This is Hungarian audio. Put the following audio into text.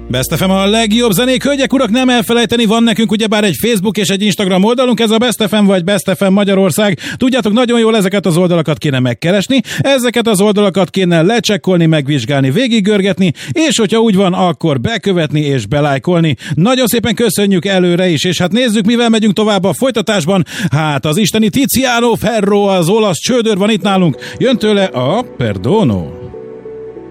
Best FM a legjobb zenék, hölgyek, urak, nem elfelejteni, van nekünk ugyebár egy Facebook és egy Instagram oldalunk, ez a Best FM vagy Best FM Magyarország. Tudjátok, nagyon jól ezeket az oldalakat kéne megkeresni, ezeket az oldalakat kéne lecsekkolni, megvizsgálni, végiggörgetni, és hogyha úgy van, akkor bekövetni és belájkolni. Nagyon szépen köszönjük előre is, és hát nézzük, mivel megyünk tovább a folytatásban. Hát az isteni Tiziano Ferro, az olasz csődör van itt nálunk, jön tőle a Perdono.